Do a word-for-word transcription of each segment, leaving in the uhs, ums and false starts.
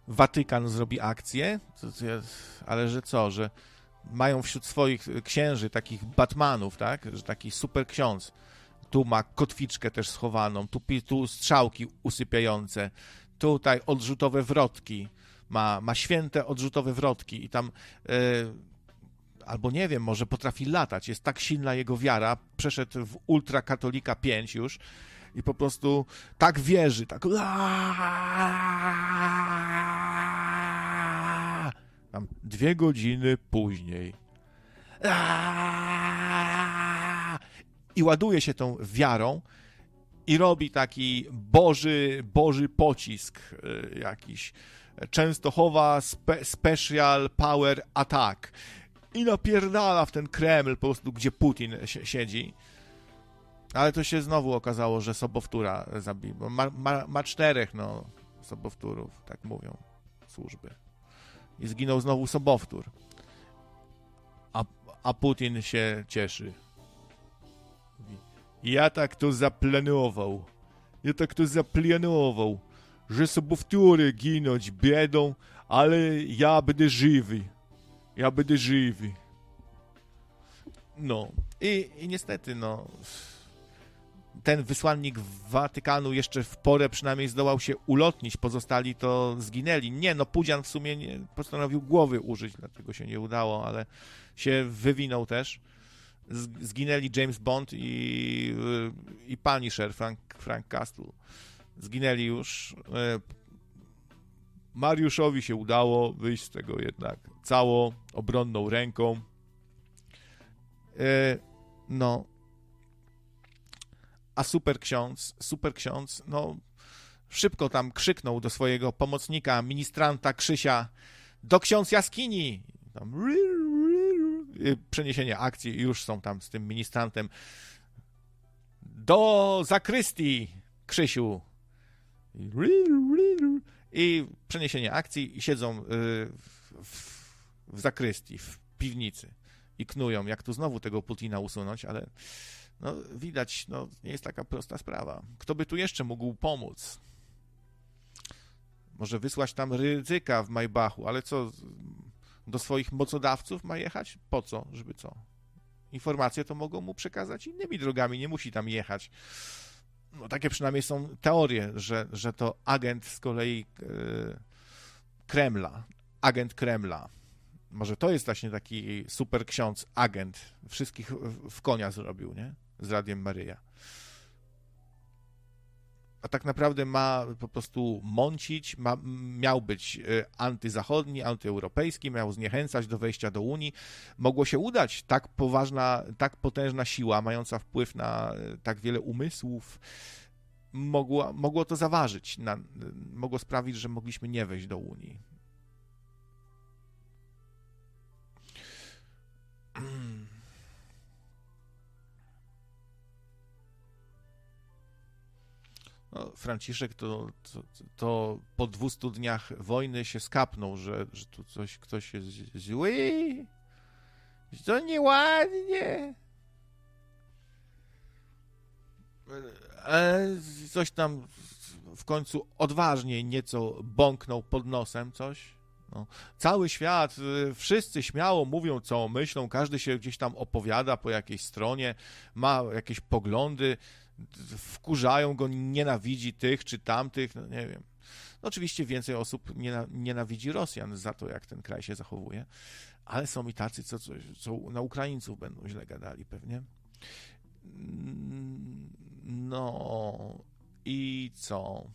Watykan zrobi akcję, to, to ja, ale że co, że mają wśród swoich księży takich Batmanów, tak, że taki super ksiądz, tu ma kotwiczkę też schowaną, tu, tu strzałki usypiające, tutaj odrzutowe wrotki, ma, ma święte odrzutowe wrotki i tam, yy, albo nie wiem, może potrafi latać, jest tak silna jego wiara, przeszedł w ultrakatolika pięć już i po prostu tak wierzy, tak tam dwie godziny później i ładuje się tą wiarą i robi taki boży, boży pocisk jakiś, Częstochowa spe, Special Power Attack i napierdala w ten Kreml po prostu, gdzie Putin siedzi. Ale to się znowu okazało, że sobowtóra zabił, bo ma, ma, ma czterech, no, sobowtórów, tak mówią służby. I zginął znowu sobowtór. A, a Putin się cieszy. Ja tak to zaplanował. Ja tak to zaplanował, że sobowtóry ginąć będą, ale ja będę żywy. Ja będę żywy. No. I, i niestety, no... ten wysłannik Watykanu jeszcze w porę przynajmniej zdołał się ulotnić, pozostali to zginęli. Nie, no Pudzian w sumie nie, postanowił głowy użyć, dlatego się nie udało, ale się wywinął też. Zginęli James Bond i, i Punisher, Frank, Frank Castle. Zginęli już. Mariuszowi się udało wyjść z tego jednak całą obronną ręką. No... A super ksiądz, super ksiądz, no szybko tam krzyknął do swojego pomocnika, ministranta Krzysia, do ksiądz jaskini. Tam, przeniesienie akcji, już są tam z tym ministrantem. Do zakrystii, Krzysiu. I przeniesienie akcji i siedzą w, w zakrystii, w piwnicy i knują, jak tu znowu tego Putina usunąć, ale... No, widać, no, nie jest taka prosta sprawa. Kto by tu jeszcze mógł pomóc? Może wysłać tam Rydzyka w Maybachu, ale co, do swoich mocodawców ma jechać? Po co? Żeby co? Informacje to mogą mu przekazać innymi drogami, nie musi tam jechać. No, takie przynajmniej są teorie, że, że to agent z kolei yy, Kremla, agent Kremla. Może to jest właśnie taki super ksiądz, agent. Wszystkich w konia zrobił, nie? Z Radiem Maryja. A tak naprawdę ma po prostu mącić, ma, miał być antyzachodni, antyeuropejski, miał zniechęcać do wejścia do Unii. Mogło się udać. Tak poważna, tak potężna siła, mająca wpływ na tak wiele umysłów, mogło, mogło to zaważyć. Na, mogło sprawić, że mogliśmy nie wejść do Unii. No, Franciszek to, to, to po dwustu dniach wojny się skapnął, że, że tu coś, ktoś jest zły, to nieładnie. Ale coś tam w końcu odważnie nieco bąknął pod nosem coś. No. Cały świat, wszyscy śmiało mówią, co myślą, każdy się gdzieś tam opowiada po jakiejś stronie, ma jakieś poglądy, wkurzają go, nienawidzi tych czy tamtych, no nie wiem. No, oczywiście więcej osób nienawidzi Rosjan za to, jak ten kraj się zachowuje, ale są i tacy, co, co, co na Ukraińców będą źle gadali pewnie. No i co?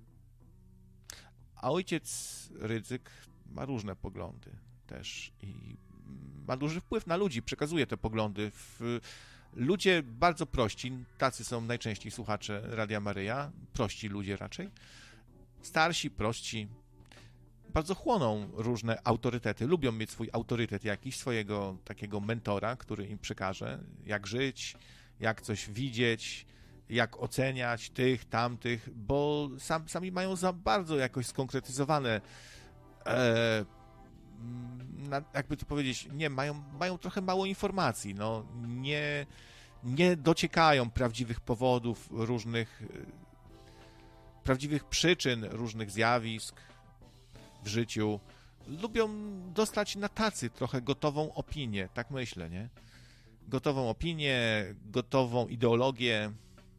A ojciec Rydzyk ma różne poglądy też i ma duży wpływ na ludzi, przekazuje te poglądy. W... Ludzie bardzo prości, tacy są najczęściej słuchacze Radia Maryja, prości ludzie raczej, starsi, prości, bardzo chłoną różne autorytety, lubią mieć swój autorytet jakiś, swojego takiego mentora, który im przekaże, jak żyć, jak coś widzieć, jak oceniać tych, tamtych, bo sam, sami mają za bardzo jakoś skonkretyzowane, e, na, jakby to powiedzieć, nie, mają, mają trochę mało informacji, no, nie, nie dociekają prawdziwych powodów różnych, prawdziwych przyczyn różnych zjawisk. w życiu, lubią dostać na tacy trochę gotową opinię, tak myślę, nie? Gotową opinię, gotową ideologię.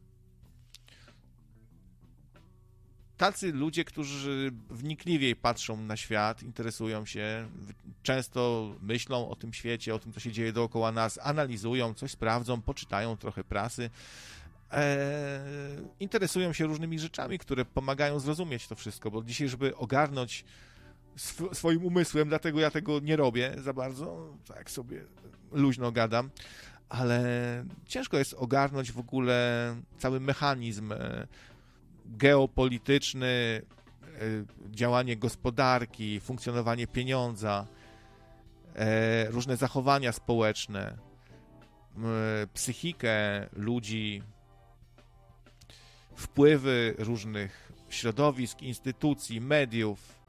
Tacy ludzie, którzy wnikliwiej patrzą na świat, interesują się, często myślą o tym świecie, o tym, co się dzieje dookoła nas, analizują, coś sprawdzą, poczytają trochę prasy, e, interesują się różnymi rzeczami, które pomagają zrozumieć to wszystko, bo dzisiaj, żeby ogarnąć sw- swoim umysłem, dlatego ja tego nie robię za bardzo, tak sobie luźno gadam, ale ciężko jest ogarnąć w ogóle cały mechanizm geopolityczny, działanie gospodarki, funkcjonowanie pieniądza, różne zachowania społeczne, psychikę ludzi, wpływy różnych środowisk, instytucji, mediów.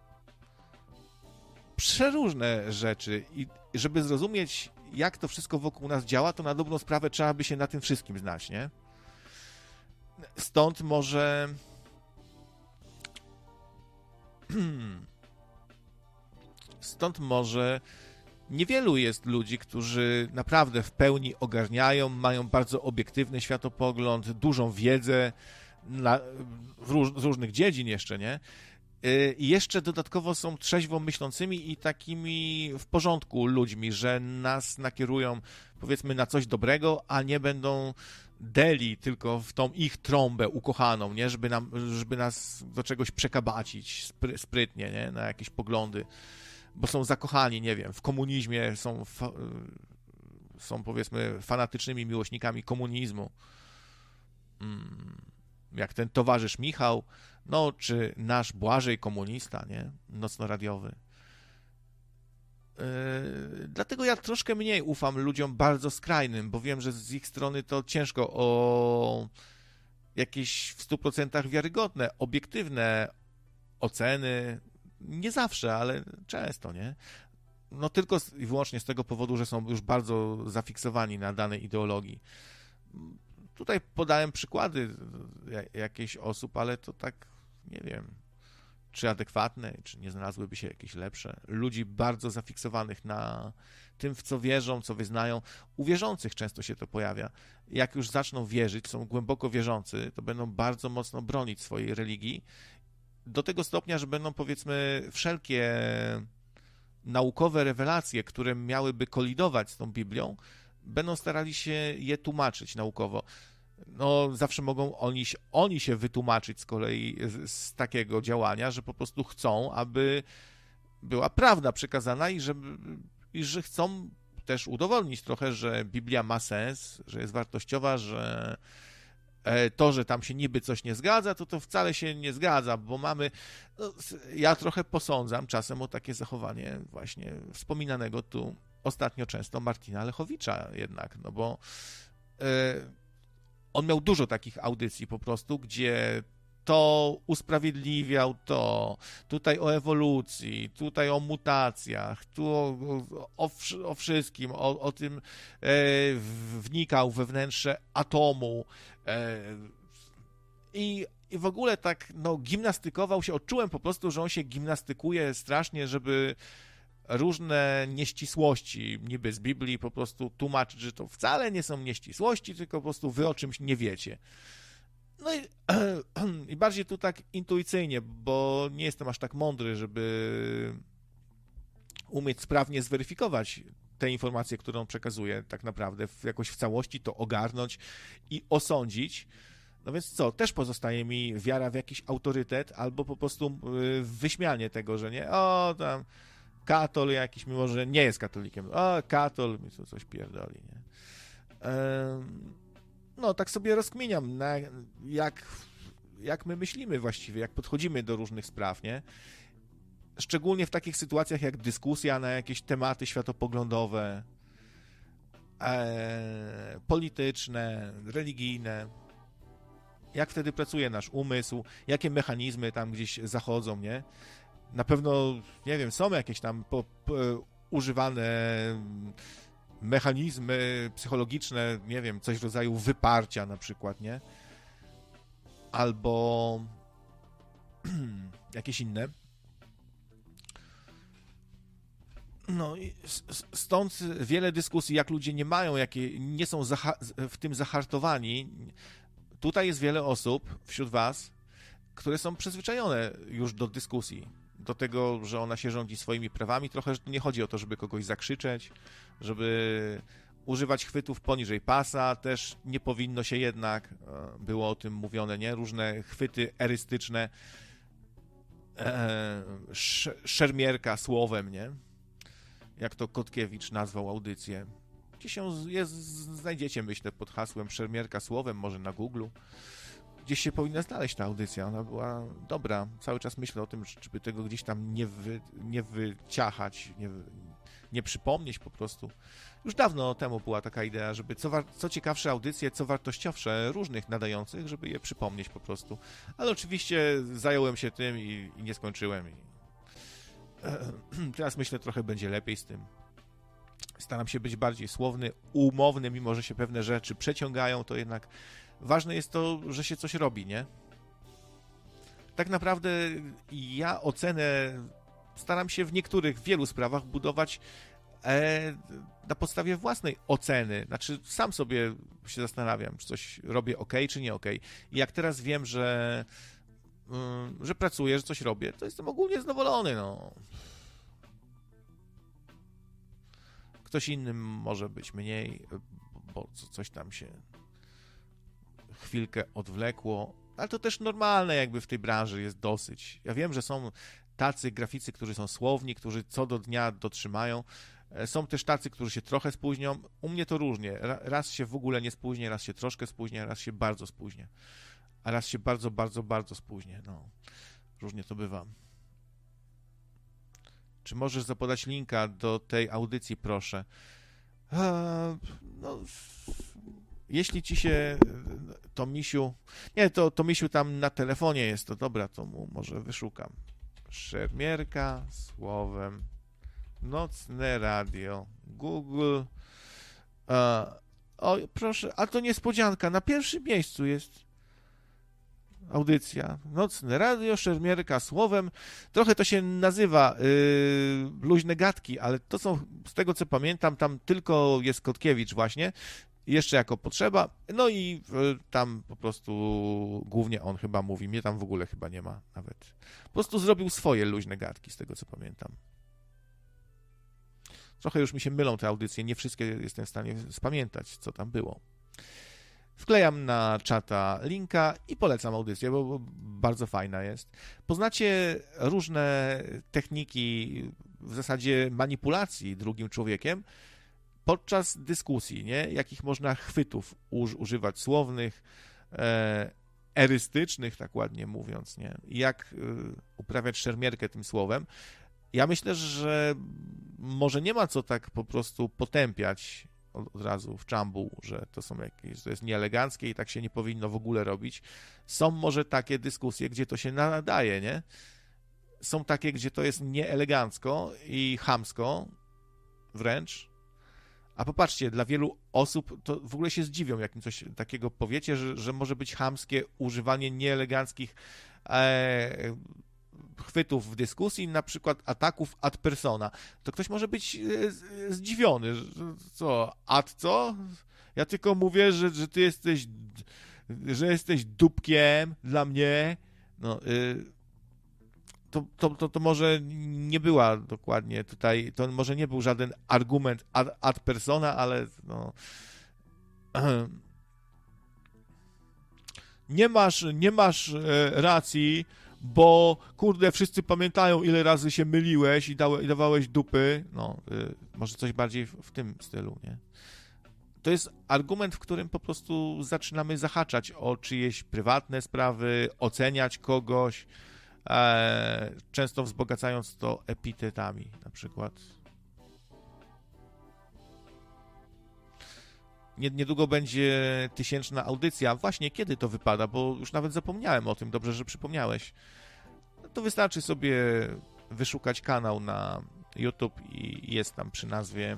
Przeróżne rzeczy. I żeby zrozumieć, jak to wszystko wokół nas działa, to na dobrą sprawę trzeba by się na tym wszystkim znać, nie? Stąd może stąd może niewielu jest ludzi, którzy naprawdę w pełni ogarniają, mają bardzo obiektywny światopogląd, dużą wiedzę na, róż, z różnych dziedzin jeszcze, nie? I jeszcze dodatkowo są trzeźwo myślącymi i takimi w porządku ludźmi, że nas nakierują, powiedzmy, na coś dobrego, a nie będą deli tylko w tą ich trąbę ukochaną, nie? Żeby, nam, żeby nas do czegoś przekabacić spry, sprytnie, nie? Na jakieś poglądy, bo są zakochani, nie wiem, w komunizmie, są, fa, są powiedzmy fanatycznymi miłośnikami komunizmu. Jak ten towarzysz Michał, no, czy nasz Błażej komunista, nie? Nocnoradiowy. Yy, dlatego ja troszkę mniej ufam ludziom bardzo skrajnym, bo wiem, że z ich strony to ciężko o jakieś w stu procentach wiarygodne, obiektywne oceny. Nie zawsze, ale często, nie? No tylko i wyłącznie z tego powodu, że są już bardzo zafiksowani na danej ideologii. Tutaj podałem przykłady jakichś osób, ale to tak, nie wiem, czy adekwatne, czy nie znalazłyby się jakieś lepsze. Ludzi bardzo zafiksowanych na tym, w co wierzą, co wyznają. U wierzących często się to pojawia. Jak już zaczną wierzyć, są głęboko wierzący, to będą bardzo mocno bronić swojej religii. Do tego stopnia, że będą, powiedzmy, wszelkie naukowe rewelacje, które miałyby kolidować z tą Biblią, będą starali się je tłumaczyć naukowo. No, zawsze mogą oni, oni się wytłumaczyć z kolei z, z takiego działania, że po prostu chcą, aby była prawda przekazana i że, i że chcą też udowodnić trochę, że Biblia ma sens, że jest wartościowa, że to, że tam się niby coś nie zgadza, to to wcale się nie zgadza, bo mamy... No, ja trochę posądzam czasem o takie zachowanie właśnie wspominanego tu ostatnio często Martina Lechowicza jednak, no bo y, on miał dużo takich audycji po prostu, gdzie to usprawiedliwiał to, tutaj o ewolucji, tutaj o mutacjach, tu o, o, o wszystkim, o, o tym e, wnikał we wnętrze atomu e, i, i w ogóle tak no, gimnastykował się, odczułem po prostu, że on się gimnastykuje strasznie, żeby różne nieścisłości niby z Biblii po prostu tłumaczyć, że to wcale nie są nieścisłości, tylko po prostu wy o czymś nie wiecie. No i, i bardziej tu tak intuicyjnie, bo nie jestem aż tak mądry, żeby umieć sprawnie zweryfikować te informacje, które on przekazuje tak naprawdę w, jakoś w całości, to ogarnąć i osądzić. No więc co, też pozostaje mi wiara w jakiś autorytet albo po prostu wyśmianie tego, że nie, o tam katol jakiś, mimo że nie jest katolikiem, o katol, mi to coś pierdoli, nie. Um, No, tak sobie rozkminiam, na jak, jak my myślimy właściwie, jak podchodzimy do różnych spraw, nie? Szczególnie w takich sytuacjach jak dyskusja na jakieś tematy światopoglądowe, e, polityczne, religijne. Jak wtedy pracuje nasz umysł, jakie mechanizmy tam gdzieś zachodzą, nie? Na pewno, nie wiem, są jakieś tam po, po, używane mechanizmy psychologiczne, nie wiem, coś w rodzaju wyparcia na przykład, nie? Albo jakieś inne. No, stąd wiele dyskusji, jak ludzie nie mają, jakie nie są w tym zahartowani. Tutaj jest wiele osób wśród was, które są przyzwyczajone już do dyskusji, do tego, że ona się rządzi swoimi prawami. Trochę że nie chodzi o to, żeby kogoś zakrzyczeć, żeby używać chwytów poniżej pasa, też nie powinno się jednak, było o tym mówione, nie? Różne chwyty erystyczne, e, szermierka słowem, nie? Jak to Kotkiewicz nazwał audycję. Gdzieś się jest, znajdziecie, myślę, pod hasłem szermierka słowem, może na Google'u. Gdzieś się powinna znaleźć ta audycja, ona była dobra. Cały czas myślę o tym, żeby tego gdzieś tam nie, wy, nie wyciachać, nie, nie przypomnieć po prostu. Już dawno temu była taka idea, żeby co, war, co ciekawsze audycje, co wartościowsze różnych nadających, żeby je przypomnieć po prostu. Ale oczywiście zająłem się tym i, i nie skończyłem. I... Teraz myślę, trochę będzie lepiej z tym. Staram się być bardziej słowny, umowny, mimo że się pewne rzeczy przeciągają, to jednak ważne jest to, że się coś robi, nie? Tak naprawdę ja ocenę staram się w niektórych, w wielu sprawach budować e, na podstawie własnej oceny. Znaczy sam sobie się zastanawiam, czy coś robię ok, czy nie ok. I jak teraz wiem, że, y, że pracuję, że coś robię, to jestem ogólnie zadowolony, no. Ktoś innym może być mniej, bo coś tam się chwilkę odwlekło, ale to też normalne jakby w tej branży jest dosyć. Ja wiem, że są tacy graficy, którzy są słowni, którzy co do dnia dotrzymają. Są też tacy, którzy się trochę spóźnią. U mnie to różnie. Raz się w ogóle nie spóźnię, raz się troszkę spóźnię, raz się bardzo spóźnię. A raz się bardzo, bardzo, bardzo spóźnię. No, różnie to bywa. Czy możesz zapodać linka do tej audycji, proszę? Eee, no, jeśli ci się to misiu... Nie, to, to misiu tam na telefonie jest, to dobra, to mu może wyszukam. Szermierka słowem. Nocne radio. Google. Eee, o, proszę, a to niespodzianka. Na pierwszym miejscu jest audycja. Nocne radio, szermierka słowem. Trochę to się nazywa yy, luźne gadki, ale to są, z tego co pamiętam, tam tylko jest Kotkiewicz właśnie, jeszcze jako potrzeba, no i yy, tam po prostu głównie on chyba mówi, mnie tam w ogóle chyba nie ma nawet. Po prostu zrobił swoje luźne gadki, z tego co pamiętam. Trochę już mi się mylą te audycje, nie wszystkie jestem w stanie spamiętać, co tam było. Wklejam na czata linka i polecam audycję, bo, bo bardzo fajna jest. Poznacie różne techniki w zasadzie manipulacji drugim człowiekiem podczas dyskusji, nie? Jakich można chwytów uż, używać słownych, e, erystycznych, tak ładnie mówiąc, nie? I jak e, uprawiać szermierkę tym słowem. Ja myślę, że może nie ma co tak po prostu potępiać od, od razu w czambu, że to są jakieś, to jest nieeleganckie i tak się nie powinno w ogóle robić. Są może takie dyskusje, gdzie to się nadaje, nie? Są takie, gdzie to jest nieelegancko i chamsko wręcz. A popatrzcie, dla wielu osób to w ogóle się zdziwią, jak im coś takiego powiecie, że, że może być chamskie używanie nieeleganckich e, chwytów w dyskusji, na przykład ataków ad persona. To ktoś może być e, zdziwiony, że co, ad co? Ja tylko mówię, że, że ty jesteś, że jesteś dupkiem dla mnie. No, y, to, to, to, to może nie była dokładnie tutaj, to może nie był żaden argument ad, ad persona, ale no, nie masz, nie masz racji, bo kurde, wszyscy pamiętają, ile razy się myliłeś i, dałe, i dawałeś dupy. No, y, może coś bardziej w, w tym stylu, nie? To jest argument, w którym po prostu zaczynamy zahaczać o czyjeś prywatne sprawy, oceniać kogoś, e, często wzbogacając to epitetami, na przykład. Niedługo będzie tysięczna audycja. Właśnie kiedy to wypada, bo już nawet zapomniałem o tym. Dobrze, że przypomniałeś. No to wystarczy sobie wyszukać kanał na YouTube i jest tam przy nazwie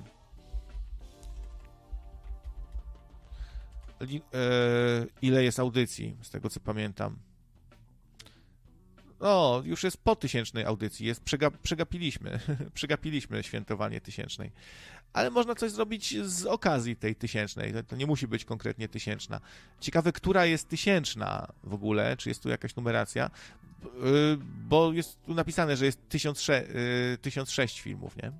ile jest audycji, z tego co pamiętam. O, już jest po tysięcznej audycji, jest, przegap, przegapiliśmy, przegapiliśmy świętowanie tysięcznej. Ale można coś zrobić z okazji tej tysięcznej, to, to nie musi być konkretnie tysięczna. Ciekawe, która jest tysięczna w ogóle, czy jest tu jakaś numeracja, yy, bo jest tu napisane, że jest tysiąc, yy, tysiąc sześć filmów, nie?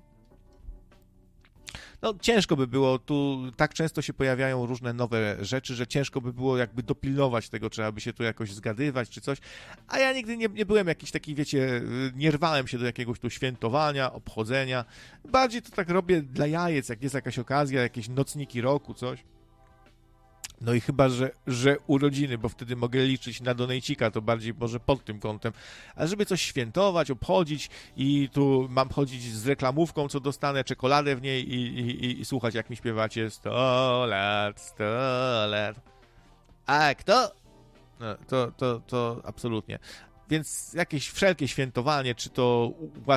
No ciężko by było, tu tak często się pojawiają różne nowe rzeczy, że ciężko by było jakby dopilnować tego, trzeba by się tu jakoś zgadywać czy coś, a ja nigdy nie, nie byłem jakiś taki, wiecie, nie rwałem się do jakiegoś tu świętowania, obchodzenia, bardziej to tak robię dla jajec, jak jest jakaś okazja, jakieś nocniki roku, coś. No i chyba, że, że urodziny, bo wtedy mogę liczyć na donejcika, to bardziej może pod tym kątem. Ale żeby coś świętować, obchodzić i tu mam chodzić z reklamówką, co dostanę, czekoladę w niej i, i, i słuchać, jak mi śpiewacie sto lat, sto lat. A kto? No, to, to, to absolutnie. Więc jakieś wszelkie świętowanie, czy to